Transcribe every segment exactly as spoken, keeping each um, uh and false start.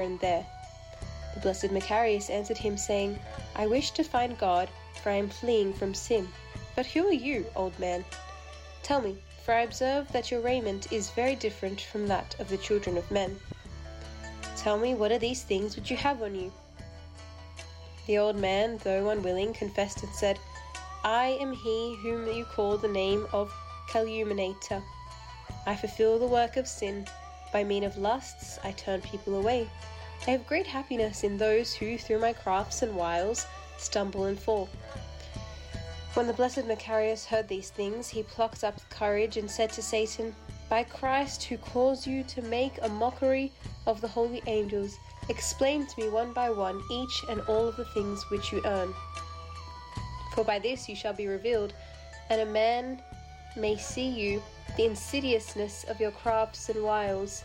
and there. The blessed Macarius answered him, saying, I wish to find God, for I am fleeing from sin. But who are you, old man? Tell me, for I observe that your raiment is very different from that of the children of men. Tell me, what are these things which you have on you? The old man, though unwilling, confessed and said, I am he whom you call the name of Calumniator. I fulfill the work of sin. By means of lusts I turn people away. I have great happiness in those who, through my crafts and wiles, stumble and fall. When the blessed Macarius heard these things, he plucked up courage and said to Satan, By Christ, who calls you to make a mockery of the holy angels, explain to me one by one each and all of the things which you earn. For by this you shall be revealed, and a man may see you, the insidiousness of your crafts and wiles.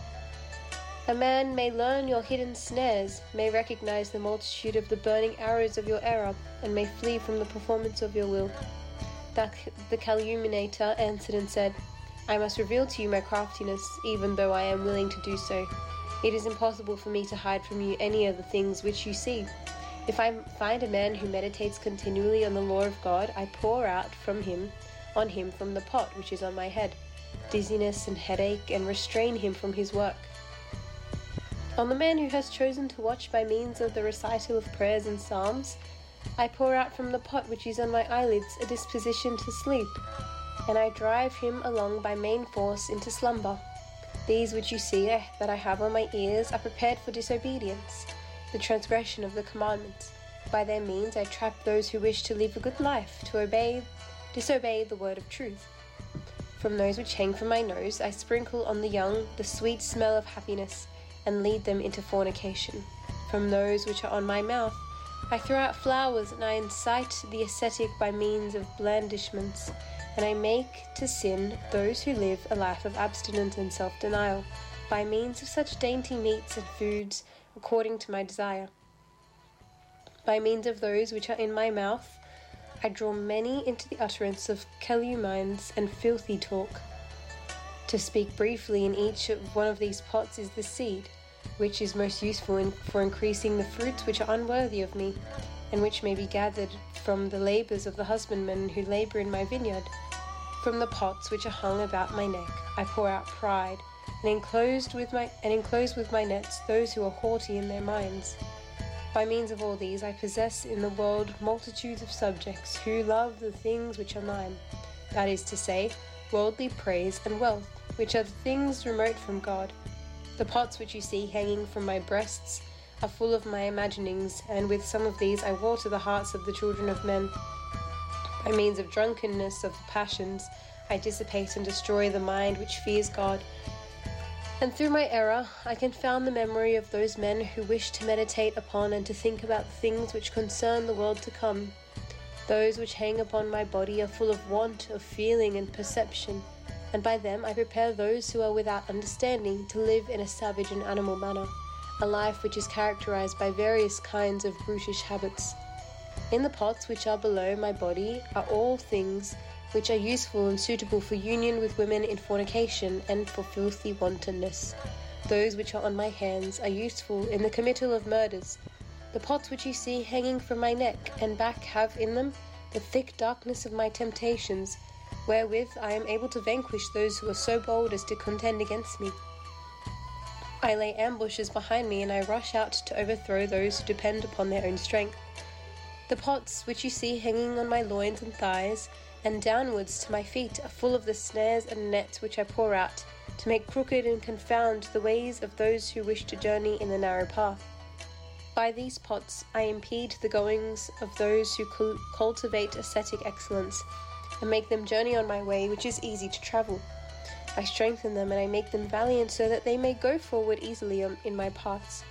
A man may learn your hidden snares, may recognize the multitude of the burning arrows of your error, and may flee from the performance of your will. That the calumniator answered and said, I must reveal to you my craftiness, even though I am willing to do so. It is impossible for me to hide from you any of the things which you see. If I find a man who meditates continually on the law of God, I pour out from him, on him from the pot which is on my head, dizziness and headache, and restrain him from his work. On the man who has chosen to watch by means of the recital of prayers and psalms, I pour out from the pot which is on my eyelids a disposition to sleep, and I drive him along by main force into slumber. These which you see that I have on my ears are prepared for disobedience, the transgression of the commandments. By their means I trap those who wish to live a good life, to obey, disobey the word of truth. From those which hang from my nose I sprinkle on the young the sweet smell of happiness, and lead them into fornication. From those which are on my mouth I throw out flowers, and I incite the ascetic by means of blandishments, and I make to sin those who live a life of abstinence and self-denial, by means of such dainty meats and foods according to my desire. By means of those which are in my mouth I draw many into the utterance of calumnies and filthy talk. To speak briefly, in each one of these pots is the seed, which is most useful in, for increasing the fruits which are unworthy of me, and which may be gathered from the labours of the husbandmen who labour in my vineyard. From the pots which are hung about my neck I pour out pride, and enclosed with my and enclose with my nets those who are haughty in their minds. By means of all these I possess in the world multitudes of subjects who love the things which are mine, that is to say, worldly praise and wealth, which are the things remote from God. The pots which you see hanging from my breasts are full of my imaginings, and with some of these I water the hearts of the children of men. By means of drunkenness of the passions I dissipate and destroy the mind which fears God. And through my error I confound the memory of those men who wish to meditate upon and to think about the things which concern the world to come. Those which hang upon my body are full of want of feeling and perception, and by them I prepare those who are without understanding to live in a savage and animal manner, a life which is characterized by various kinds of brutish habits. In the pots which are below my body are all things which are useful and suitable for union with women in fornication and for filthy wantonness. Those which are on my hands are useful in the committal of murders. The pots which you see hanging from my neck and back have in them the thick darkness of my temptations, wherewith I am able to vanquish those who are so bold as to contend against me. I lay ambushes behind me, and I rush out to overthrow those who depend upon their own strength. The pots which you see hanging on my loins and thighs, and downwards to my feet, are full of the snares and nets which I pour out, to make crooked and confound the ways of those who wish to journey in the narrow path. By these pots I impede the goings of those who cul- cultivate ascetic excellence, and make them journey on my way, which is easy to travel. I strengthen them, and I make them valiant, so that they may go forward easily on, in my paths.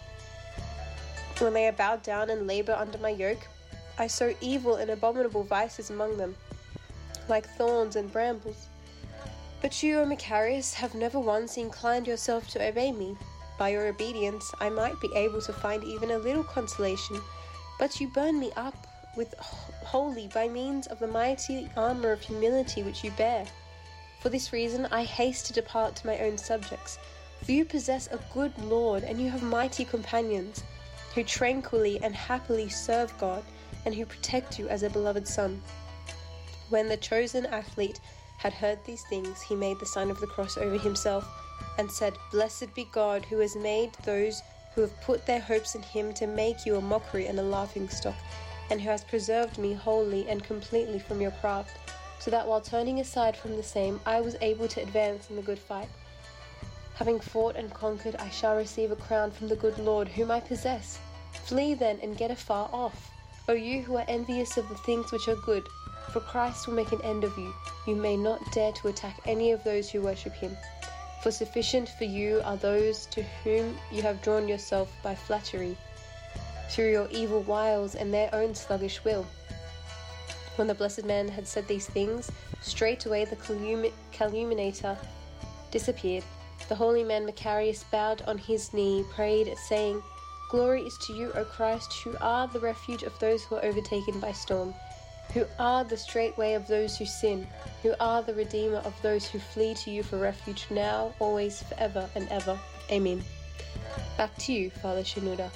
When they are bowed down and labour under my yoke, I sow evil and abominable vices among them, like thorns and brambles. But you, O Macarius, have never once inclined yourself to obey me. By your obedience I might be able to find even a little consolation, but you burn me up with wholly by means of the mighty armour of humility which you bear. For this reason I haste to depart to my own subjects, For you possess a good Lord, and you have mighty companions, who tranquilly and happily serve God, and who protect you as a beloved son." When the chosen athlete had heard these things, he made the sign of the cross over himself, and said, "Blessed be God, who has made those who have put their hopes in him to make you a mockery and a laughingstock, and who has preserved me wholly and completely from your craft, so that while turning aside from the same, I was able to advance in the good fight. Having fought and conquered, I shall receive a crown from the good Lord, whom I possess. Flee then and get afar off, O you who are envious of the things which are good, for Christ will make an end of you. You may not dare to attack any of those who worship him. For sufficient for you are those to whom you have drawn yourself by flattery, through your evil wiles and their own sluggish will." When the blessed man had said these things, straightway the calum- calumniator disappeared. The holy man Macarius bowed on his knee, prayed, saying, "Glory is to you, O Christ, who are the refuge of those who are overtaken by storm, who are the straight way of those who sin, who are the redeemer of those who flee to you for refuge now, always, forever and ever. Amen." Back to you, Father Shenouda.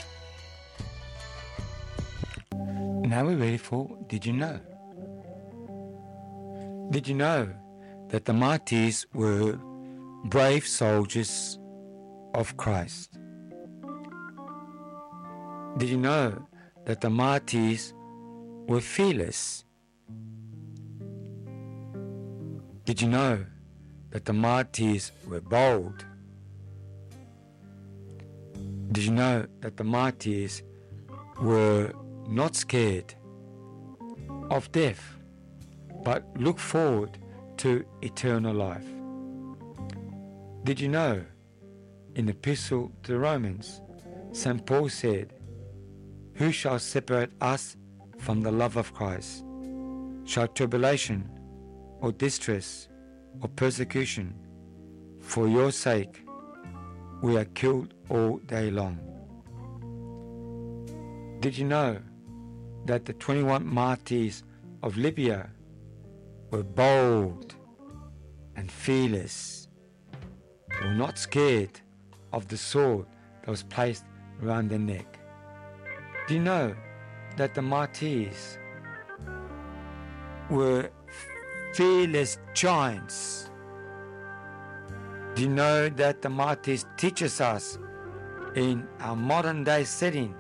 Now we're ready for Did You Know? Did you know that the martyrs were brave soldiers of Christ? Did you know that the martyrs were fearless? Did you know that the martyrs were bold? Did you know that the martyrs were not scared of death, but look forward to eternal life? Did you know in the Epistle to the Romans, Saint Paul said, "Who shall separate us from the love of Christ? Shall tribulation or distress or persecution? For your sake we are killed all day long." Did you know that the twenty-one martyrs of Libya were bold and fearless, were not scared of the sword that was placed around their neck? Do you know that the martyrs were fearless giants? Do you know that the martyrs teaches us in our modern day setting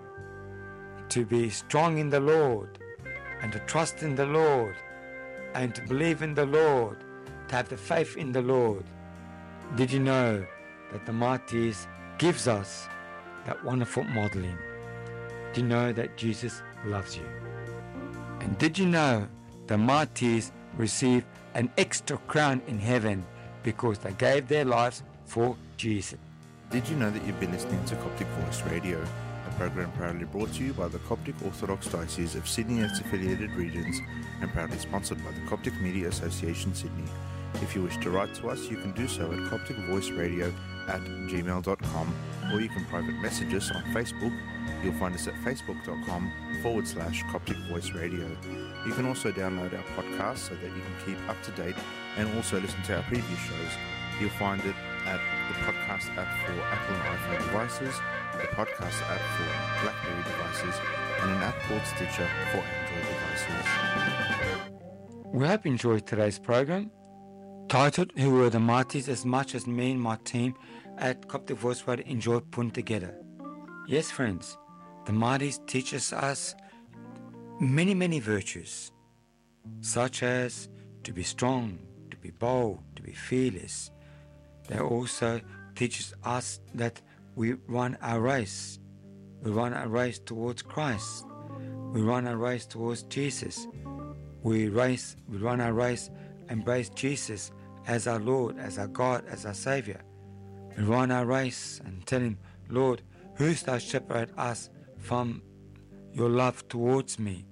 to be strong in the Lord and to trust in the Lord and to believe in the Lord, to have the faith in the Lord? Did you know that the martyrs gives us that wonderful modeling? Do you know that Jesus loves you? And did you know the martyrs receive an extra crown in heaven because they gave their lives for Jesus? Did you know that you've been listening to Coptic Voice Radio, a program proudly brought to you by the Coptic Orthodox Diocese of Sydney and its affiliated regions, and proudly sponsored by the Coptic Media Association Sydney? If you wish to write to us, you can do so at coptic voice radio at gmail dot com, or you can private message us on Facebook. You'll find us at facebook.com forward slash Coptic Voice Radio. You can also download our podcast so that you can keep up to date and also listen to our previous shows. You'll find it at the podcast app for Apple and iPhone devices, the podcast app for BlackBerry devices, and an app called Stitcher for Android devices. We hope you enjoyed today's program, titled "Who Were the Martyrs," as much as me and my team at Coptic Voice Radio enjoy putting together. Yes, friends, the martyrs teaches us many, many virtues, such as to be strong, to be bold, to be fearless. They also teaches us that we run our race. We run our race towards Christ. We run our race towards Jesus. We race, we run our race, embrace Jesus as our Lord, as our God, as our Savior. We run our race and tell Him, "Lord, who shall separate us from your love towards me?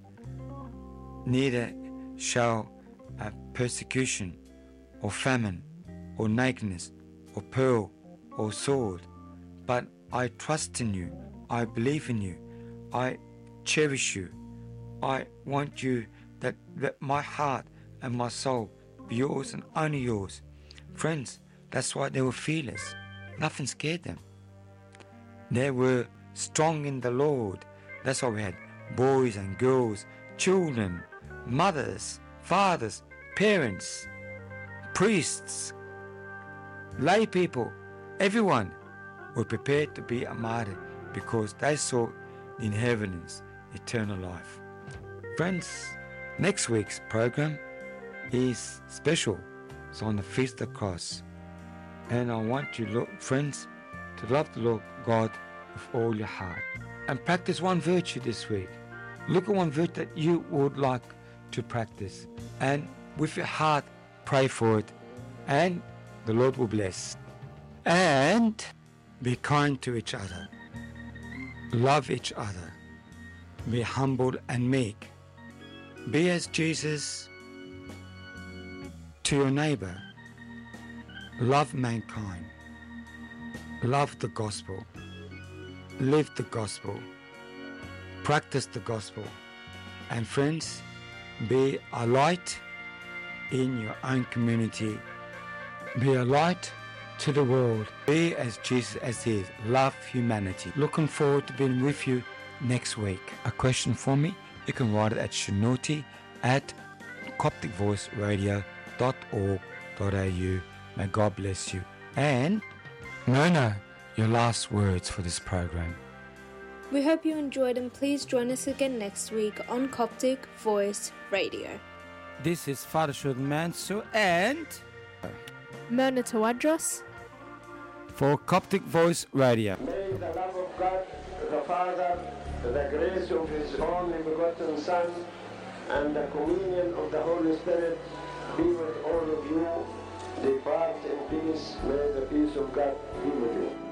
Neither shall uh, persecution or famine or nakedness or peril or sword, but I trust in you, I believe in you, I cherish you, I want you that, that my heart and my soul be yours and only yours." Friends, that's why they were fearless. Nothing scared them. They were strong in the Lord. That's why we had boys and girls, children, mothers, fathers, parents, priests, lay people, everyone were prepared to be a martyr because they saw the inheritance, eternal life. Friends, next week's program is special. It's on the Feast of the Cross. And I want you, look, friends, to love the Lord God with all your heart. And practice one virtue this week. Look at one virtue that you would like to practice. And with your heart, pray for it. And the Lord will bless. And be kind to each other. Love each other. Be humble and meek. Be as Jesus to your neighbor. Love mankind. Love the gospel. Live the gospel. Practice the gospel. And friends, be a light in your own community. Be a light to the world. Be as Jesus as he is. Love humanity. Looking forward to being with you next week. A question for me? You can write it at shanuti at coptic voice radio dot org dot a u. May God bless you. And, no, no, your last words for this program. We hope you enjoyed, and please join us again next week on Coptic Voice Radio. This is Father Shud Mansur and Mona Tawadros for Coptic Voice Radio. May the love of God, the Father, the grace of His only begotten Son, and the communion of the Holy Spirit be with all of you. Depart in peace. May the peace of God be with you.